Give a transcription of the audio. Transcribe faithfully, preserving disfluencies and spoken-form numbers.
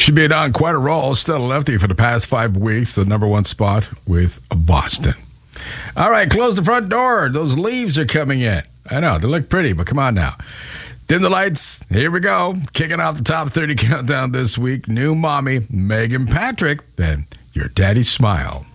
She's been on quite a roll. Still a lefty for the past five weeks. The number one spot with Boston. All right, close the front door. Those leaves are coming in. I know, they look pretty, but come on now. Dim the lights. Here we go. Kicking out the top thirty countdown this week. New mommy, Megan Patrick. Then your daddy's smile.